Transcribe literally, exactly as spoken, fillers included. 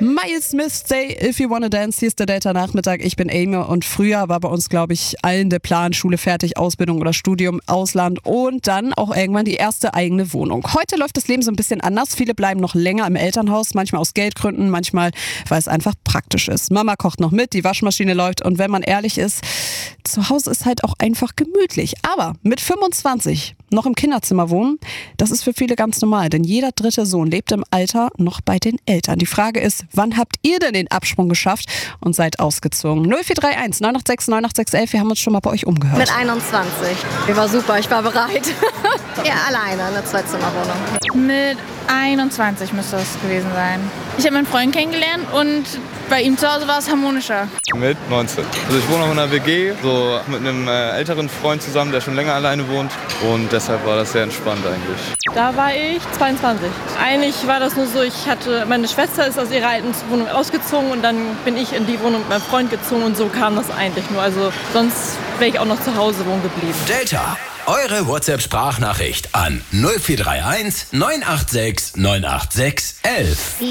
Miles Smith, Say If You Wanna Dance, hier ist der Delta-Nachmittag. Ich bin Amy und früher war bei uns, glaube ich, allen der Plan, Schule fertig, Ausbildung oder Studium, Ausland und dann auch irgendwann die erste eigene Wohnung. Heute läuft das Leben so ein bisschen anders. Viele bleiben noch länger im Elternhaus, manchmal aus Geldgründen, manchmal, weil es einfach praktisch ist. Mama kocht noch mit, die Waschmaschine läuft und wenn man ehrlich ist, zu Hause ist halt auch einfach gemütlich. Aber mit fünfundzwanzig noch im Kinderzimmer wohnen, das ist für viele ganz normal, denn jeder dritte Sohn lebt im Alter noch bei den Eltern. Die Frage ist, wann habt ihr denn den Absprung geschafft und seid ausgezogen? null vier drei eins neun acht sechs neun acht sechs elf, wir haben uns schon mal bei euch umgehört. Mit einundzwanzig. Ich war super, ich war bereit. Ja, alleine, eine Zweizimmerwohnung. Mit einundzwanzig müsste das gewesen sein. Ich habe meinen Freund kennengelernt und bei ihm zu Hause war es harmonischer. Mit neunzehn. Also ich wohne auch in einer W G, so mit einem äh, älteren Freund zusammen, der schon länger alleine wohnt. Und deshalb war das sehr entspannt eigentlich. Da war ich zweiundzwanzig. Eigentlich war das nur so, ich hatte, meine Schwester ist aus ihrer alten Wohnung ausgezogen und dann bin ich in die Wohnung mit meinem Freund gezogen und so kam das eigentlich nur. Also sonst wäre ich auch noch zu Hause wohnen geblieben. Delta, eure WhatsApp-Sprachnachricht an null vier drei eins neun acht sechs neun acht sechs elf.